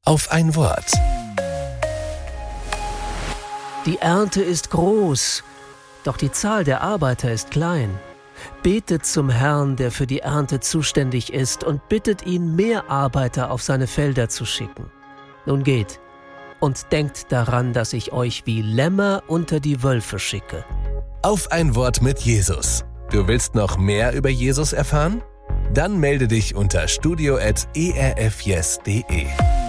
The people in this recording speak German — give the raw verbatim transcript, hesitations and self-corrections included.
Auf ein Wort. Die Ernte ist groß, doch die Zahl der Arbeiter ist klein. Betet zum Herrn, der für die Ernte zuständig ist, und bittet ihn, mehr Arbeiter auf seine Felder zu schicken. Nun geht und denkt daran, dass ich euch wie Lämmer unter die Wölfe schicke. Auf ein Wort mit Jesus. Du willst noch mehr über Jesus erfahren? Dann melde dich unter studio at e r f yes punkt de.